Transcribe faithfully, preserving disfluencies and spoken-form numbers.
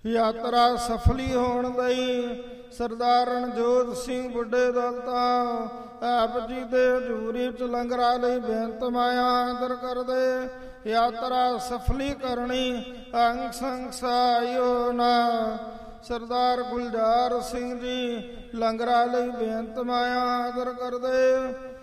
ਯਾਤਰਾ ਸਫਲੀ ਹੋਣ ਲਈ ਸਰਦਾਰ ਰਣਜੋਤ ਸਿੰਘ ਬੁੱਢੇ ਦੌਲਤਾ ਆਪ ਜੀ ਦੇ ਹਜ਼ੂਰੀ ਚ ਲੰਗਰਾਂ ਲਈ ਬੇਨਤ ਮਾਇਆ ਆਦਰ ਕਰਦੇ। ਯਾਤਰਾ ਸਫਲੀ ਕਰਨੀ ਅੰਗ ਸੰਗ ਸਾਇਓ ਨਾ। ਸਰਦਾਰ ਗੁਲਜ਼ਾਰ ਸਿੰਘ ਜੀ ਲੰਗਰਾਂ ਲਈ ਬੇਨਤ ਮਾਇਆ ਆਦਰ ਕਰਦੇ।